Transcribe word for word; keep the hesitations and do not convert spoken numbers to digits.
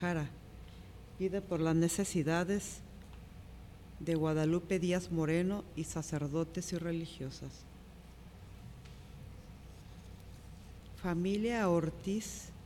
Jara. Pide por las necesidades de Guadalupe Díaz Moreno y sacerdotes y religiosas. Familia Ortiz